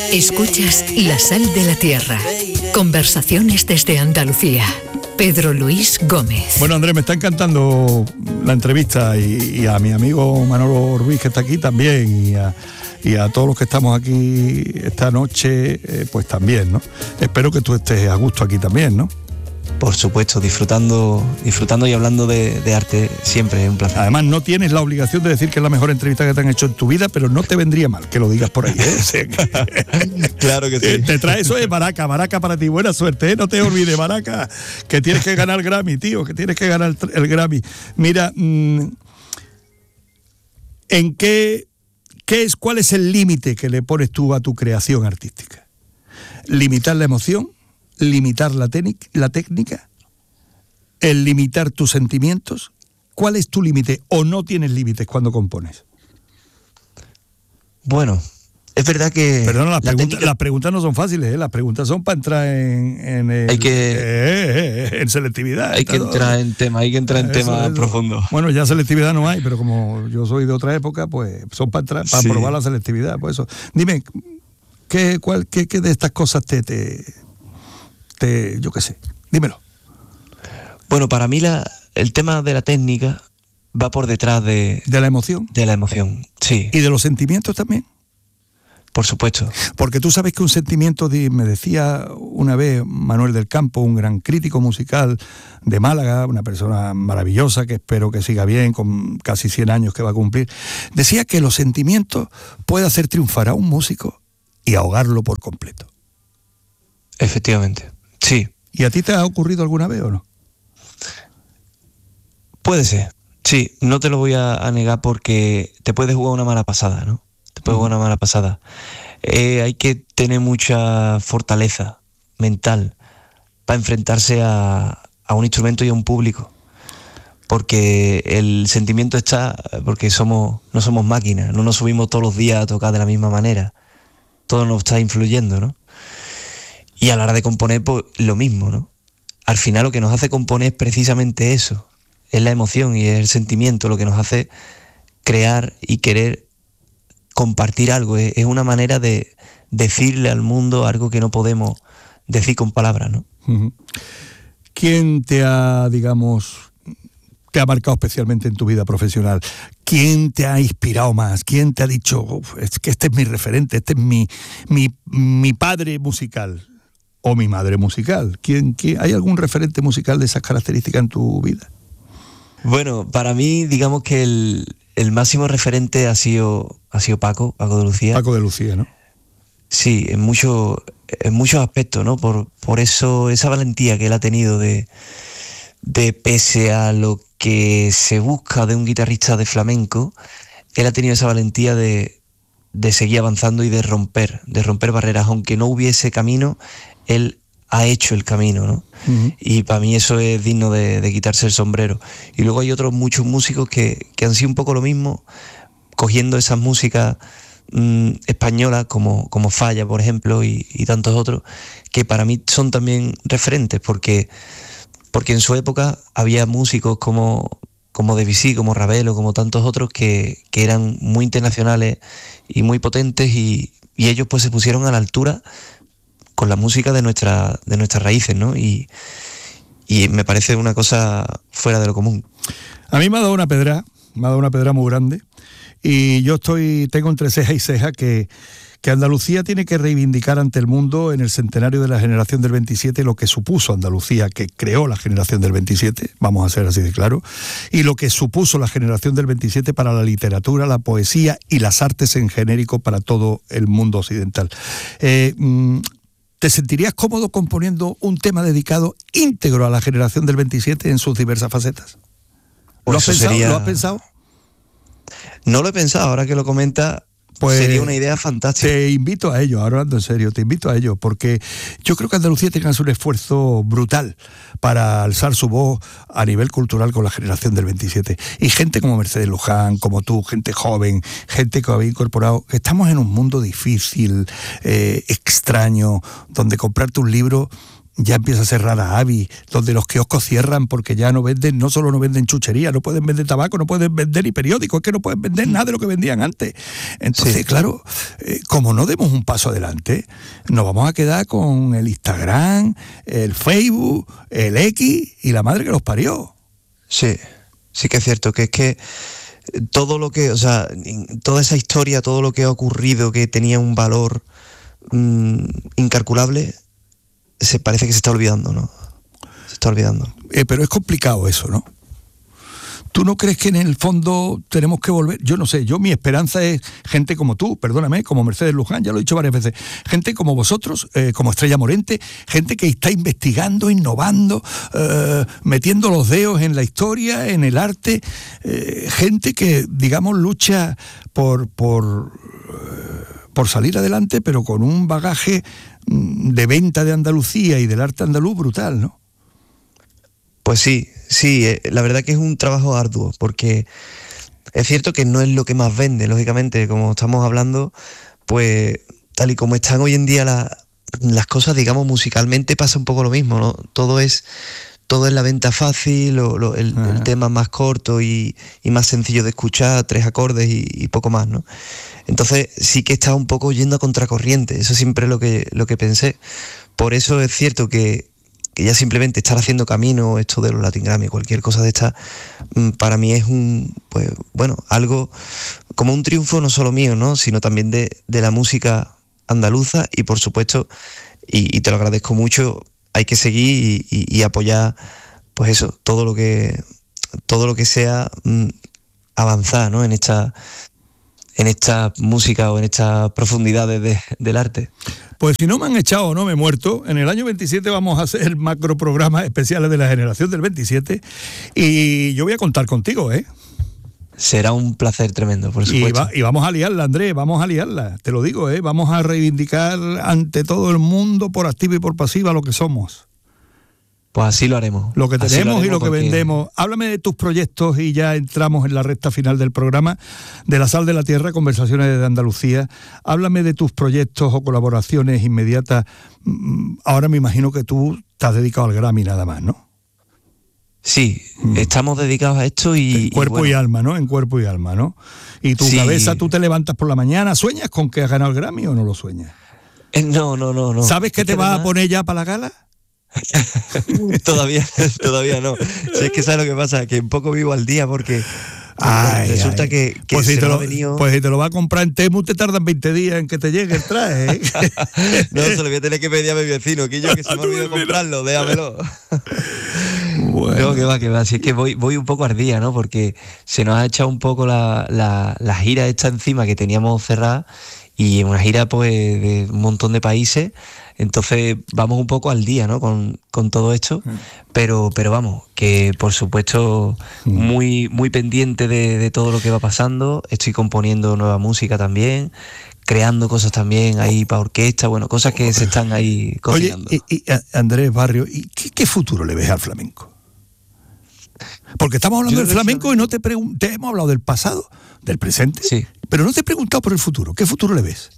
Escuchas La Sal de la Tierra. Conversaciones desde Andalucía. Pedro Luis Gómez. Bueno, Andrés, me está encantando la entrevista y a mi amigo Manolo Ruiz, que está aquí también, y a todos los que estamos aquí esta noche, pues también, ¿no? Espero que tú estés a gusto aquí también, ¿no? Por supuesto, disfrutando y hablando de arte siempre es un placer. Además, no tienes la obligación de decir que es la mejor entrevista que te han hecho en tu vida, pero no te vendría mal que lo digas por ahí, ¿eh? Claro que sí. Te trae eso de Baraca para ti. Buena suerte, ¿eh? No te olvides, Baraca, que tienes que ganar el Grammy, tío, que tienes que ganar el Grammy. Mira, ¿cuál es el límite que le pones tú a tu creación artística? ¿Limitar la emoción? ¿Limitar la técnica? ¿El limitar tus sentimientos? ¿Cuál es tu límite o no tienes límites cuando compones? Bueno, es verdad que... Perdona, las preguntas no son fáciles, ¿eh? Las preguntas son para entrar en selectividad. Hay que entrar en tema profundo. Bueno, ya selectividad no hay, pero como yo soy de otra época, pues son para probar la selectividad. Pues eso. Dime, ¿qué de estas cosas yo qué sé? Dímelo. Bueno, para mí el tema de la técnica va por detrás de la emoción. De la emoción, sí. ¿Y de los sentimientos también? Por supuesto. Porque tú sabes que un sentimiento, me decía una vez Manuel del Campo, un gran crítico musical de Málaga, una persona maravillosa que espero que siga bien, con casi 100 años que va a cumplir, decía que los sentimientos pueden hacer triunfar a un músico y ahogarlo por completo. Efectivamente, sí. ¿Y a ti te ha ocurrido alguna vez o no? Puede ser, sí. No te lo voy a negar porque te puedes jugar una mala pasada, ¿no? Te puedes jugar una mala pasada. Hay que tener mucha fortaleza mental para enfrentarse a un instrumento y a un público. Porque el sentimiento está... Porque no somos máquinas, no nos subimos todos los días a tocar de la misma manera. Todo nos está influyendo, ¿no? Y a la hora de componer, pues lo mismo, ¿no? Al final lo que nos hace componer es precisamente eso. Es la emoción y es el sentimiento lo que nos hace crear y querer compartir algo. Es una manera de decirle al mundo algo que no podemos decir con palabras, ¿no? Uh-huh. ¿Quién te ha marcado especialmente en tu vida profesional? ¿Quién te ha inspirado más? ¿Quién te ha dicho, es que este es mi referente, este es mi padre musical o mi madre musical? ¿Hay algún referente musical de esas características en tu vida? Bueno, para mí, digamos que el máximo referente ha sido Paco de Lucía. Paco de Lucía, ¿no? Sí, en muchos aspectos, ¿no? Por eso, esa valentía que él ha tenido de pese a lo que se busca de un guitarrista de flamenco, él ha tenido esa valentía de seguir avanzando y de romper barreras. Aunque no hubiese camino, él ha hecho el camino, ¿no? Uh-huh. Y para mí eso es digno de quitarse el sombrero. Y luego hay muchos músicos que han sido un poco lo mismo, cogiendo esas músicas españolas como Falla, por ejemplo, y tantos otros, que para mí son también referentes, porque en su época había músicos como Debussy, como Ravel o como tantos otros que eran muy internacionales y muy potentes, y ellos pues se pusieron a la altura con la música de nuestras raíces, ¿no? Y me parece una cosa fuera de lo común. A mí me ha dado una pedra muy grande, y yo tengo entre ceja y ceja que Andalucía tiene que reivindicar ante el mundo en el centenario de la generación del 27 lo que supuso Andalucía, que creó la generación del 27, vamos a ser así de claro, y lo que supuso la generación del 27 para la literatura, la poesía y las artes en genérico para todo el mundo occidental. ¿Te sentirías cómodo componiendo un tema dedicado íntegro a la generación del 27 en sus diversas facetas? ¿Lo has pensado? No lo he pensado, ahora que lo comenta. Pues sería una idea fantástica. Te invito a ello, ahora hablando en serio, porque yo creo que Andalucía tiene que hacer un esfuerzo brutal para alzar su voz a nivel cultural con la generación del 27. Y gente como Mercedes Luján, como tú, gente joven, gente que había incorporado. Estamos en un mundo difícil, extraño, donde comprarte un libro ya empieza a ser rara avis, donde los kioscos cierran porque ya no venden, no solo no venden chuchería, no pueden vender tabaco, no pueden vender ni periódicos, es que no pueden vender nada de lo que vendían antes. Entonces, claro, como no demos un paso adelante, nos vamos a quedar con el Instagram, el Facebook, el X y la madre que los parió. Sí, sí que es cierto, que es que todo lo que, o sea, toda esa historia, todo lo que ha ocurrido que tenía un valor incalculable, parece que se está olvidando, ¿no? Se está olvidando. Pero es complicado eso, ¿no? ¿Tú no crees que en el fondo tenemos que volver? Yo no sé, mi esperanza es gente como tú, perdóname, como Mercedes Luján, ya lo he dicho varias veces, gente como vosotros, como Estrella Morente, gente que está investigando, innovando, metiendo los dedos en la historia, en el arte, gente que, digamos, lucha por salir adelante, pero con un bagaje de venta de Andalucía y del arte andaluz brutal, ¿no? Pues sí, la verdad que es un trabajo arduo, porque es cierto que no es lo que más vende, lógicamente, como estamos hablando, pues tal y como están hoy en día las cosas, digamos, musicalmente pasa un poco lo mismo, ¿no? Todo es la venta fácil, el tema más corto y más sencillo de escuchar, 3 acordes y poco más, ¿no? Entonces sí que está un poco yendo a contracorriente, eso siempre es lo que pensé. Por eso es cierto que ya simplemente estar haciendo camino, esto de los Latin Grammy, cualquier cosa de esta, para mí es algo como un triunfo no solo mío, ¿no? Sino también de la música andaluza y por supuesto, y te lo agradezco mucho, hay que seguir y apoyar, pues eso, todo lo que sea avanzar, ¿no? En esta música o en estas profundidades del arte. Pues si no me han echado o no me he muerto, en el año 27 vamos a hacer macroprogramas especiales de la generación del 27 y yo voy a contar contigo, ¿eh? Será un placer tremendo, por supuesto. Y vamos a liarla, Andrés, vamos a liarla, te lo digo, ¿eh? Vamos a reivindicar ante todo el mundo, por activa y por pasiva, lo que somos. Pues así lo haremos. Lo que tenemos y lo que vendemos. Háblame de tus proyectos y ya entramos en la recta final del programa de La Sal de la Tierra, Conversaciones de Andalucía. Háblame de tus proyectos o colaboraciones inmediatas. Ahora me imagino que tú estás dedicado al Grammy nada más, ¿no? Sí, estamos dedicados a esto y... En cuerpo y alma, ¿no? En cuerpo y alma, ¿no? Y tu cabeza, tú te levantas por la mañana, ¿sueñas con que has ganado el Grammy o no lo sueñas? No. ¿Sabes qué te vas a poner ya para la gala? Todavía no. Si es que sabes lo que pasa, que un poco vivo al día porque resulta que pues se me ha venido... Pues si te lo va a comprar en Temu te tardan 20 días en que te llegue el traje, ¿eh? No, se lo voy a tener que pedir a mi vecino, que se me ha olvidado comprarlo, déjamelo. Bueno. No, que va, si es que voy un poco al día, ¿no? Porque se nos ha echado un poco la gira esta encima que teníamos cerrada y una gira pues de un montón de países. Entonces vamos un poco al día, ¿no? Con todo esto, pero vamos, que por supuesto muy, muy pendiente de todo lo que va pasando. Estoy componiendo nueva música también, creando cosas también ahí para orquesta, bueno, cosas que se están ahí cocinando. Oye, y Andrés Barrio, ¿y qué futuro le ves al flamenco? Porque estamos hablando del flamenco y no te hemos hablado del pasado, del presente, sí, pero no te he preguntado por el futuro. ¿Qué futuro le ves?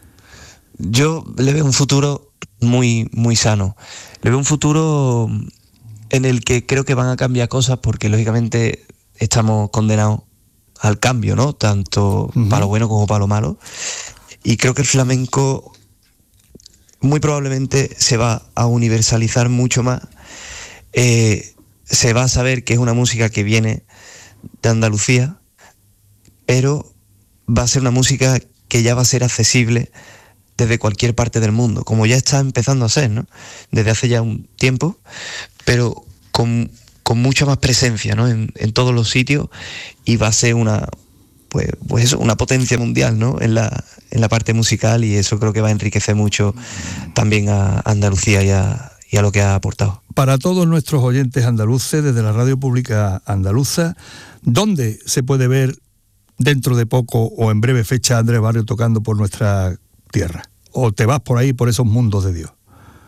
Yo le veo un futuro muy, muy sano. Le veo un futuro en el que creo que van a cambiar cosas porque lógicamente estamos condenados al cambio, ¿no? Tanto para lo bueno como para lo malo. Y creo que el flamenco muy probablemente se va a universalizar mucho más. Se va a saber que es una música que viene de Andalucía, pero va a ser una música que ya va a ser accesible desde cualquier parte del mundo, como ya está empezando a ser, ¿no? Desde hace ya un tiempo, pero con mucha más presencia, ¿no? En todos los sitios, y va a ser una potencia mundial, ¿no? En la parte musical, y eso creo que va a enriquecer mucho también a Andalucía y a lo que ha aportado. Para todos nuestros oyentes andaluces, desde la Radio Pública Andaluza, ¿dónde se puede ver dentro de poco o en breve fecha Andrés Barrio tocando por nuestra tierra? ¿O te vas por ahí, por esos mundos de Dios?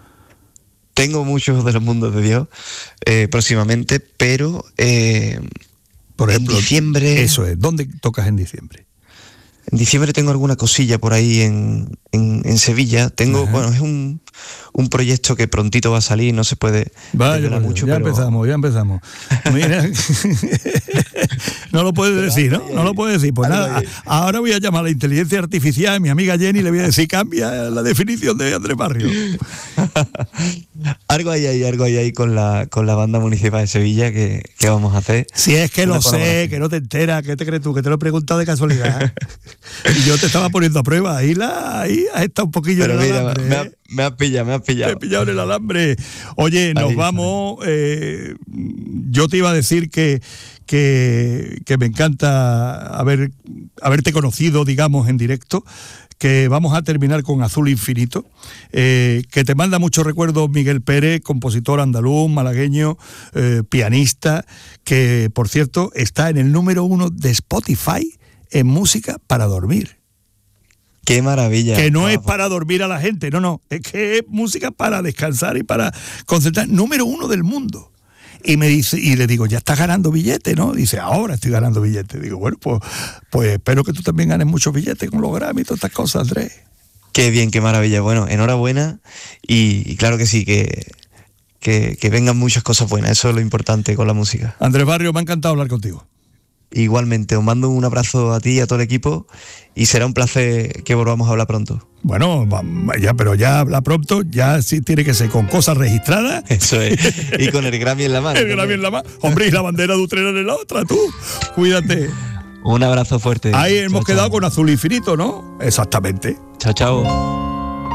Tengo muchos de los mundos de Dios próximamente, pero por ejemplo, en diciembre... Eso es, ¿dónde tocas en diciembre? En diciembre tengo alguna cosilla por ahí en Sevilla. Tengo, bueno, es un proyecto que prontito va a salir, no se puede desvelar mucho. Ya empezamos. Mira, no lo puedes decir, ¿no? No lo puedes decir. Pues nada, ahora voy a llamar a la inteligencia artificial a mi amiga Jenny y le voy a decir, cambia la definición de Andrés Barrio. Algo hay ahí con la banda municipal de Sevilla que vamos a hacer. Si es que lo sé, que no te enteras, ¿qué te crees tú? Que te lo he preguntado de casualidad. Y yo te estaba poniendo a prueba, ahí has estado un poquillo pero en el mira, alambre. Me has pillado. Me he pillado en el alambre. Oye, nos vamos. Yo te iba a decir que me encanta haberte conocido, digamos, en directo, que vamos a terminar con Azul Infinito, que te manda muchos recuerdos Miguel Pérez, compositor andaluz, malagueño, pianista, que, por cierto, está en el número 1 de Spotify en música para dormir. ¡Qué maravilla! Que no es para dormir a la gente, no, es que es música para descansar y para concentrar. Número 1 del mundo. Y me dice, y le digo, ya estás ganando billetes, ¿no? Dice, ahora estoy ganando billetes. Digo, bueno, pues espero que tú también ganes muchos billetes con los Grammy y todas estas cosas, Andrés. Qué bien, qué maravilla. Bueno, enhorabuena y claro que sí, que vengan muchas cosas buenas. Eso es lo importante con la música. Andrés Barrio, me ha encantado hablar contigo. Igualmente, os mando un abrazo a ti y a todo el equipo y será un placer que volvamos a hablar pronto. Bueno, pero ya habla pronto, ya sí tiene que ser con cosas registradas. Eso es, y con el Grammy en la mano. El Grammy en la mano. Hombre, y la bandera de Utrera en la otra, tú. Cuídate. Un abrazo fuerte. Ahí hemos quedado con Azul Infinito, ¿no? Exactamente. Chao.